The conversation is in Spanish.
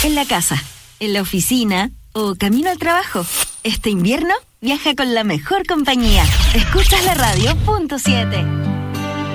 en la casa, en la oficina o camino al trabajo. Este invierno viaja con la mejor compañía. Escuchas la radio, punto 7.